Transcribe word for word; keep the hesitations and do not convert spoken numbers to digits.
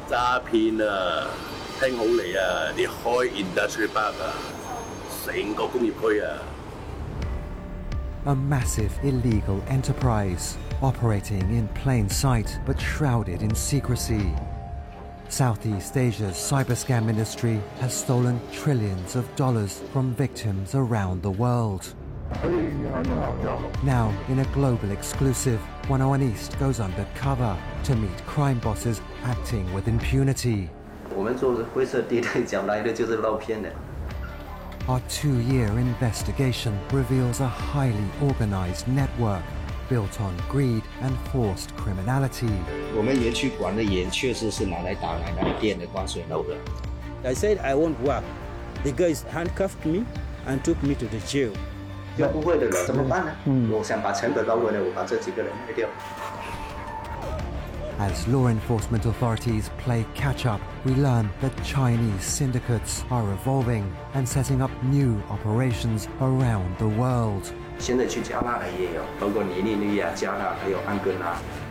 詐騙啊！聽好嚟啊！你開 industrial park 啊，成個工業區啊！ A massive illegal enterprise operating in plain sight but shrouded in secrecy. Southeast Asia's cyberscam industry has stolen trillions of dollars from victims around the world. Now, in a global exclusive, one oh one East goes undercover to meet crime bosses acting with impunity. 我们做灰色地带讲来的就是捞偏的。 Our two-year investigation reveals a highly organized network built on greed and forced criminality. 我们园区管的也确实是拿来打奶奶店的关水楼的。 I said I won't work. The guys handcuffed me and took me to the jail. 要不会的了怎么办呢？我想把成本捞回来，我把这几个人卖掉。 As law enforcement authorities play catch-up, we learn that Chinese syndicates are evolving and setting up new operations around the world. 现在去加纳的也有，包括尼日利亚、加纳还有安哥拉。